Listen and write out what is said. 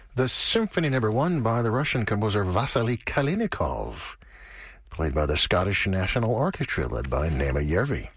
The Symphony No. 1 by the Russian composer Vasily Kalinikov, played by the Scottish National Orchestra led by Nema Järvi.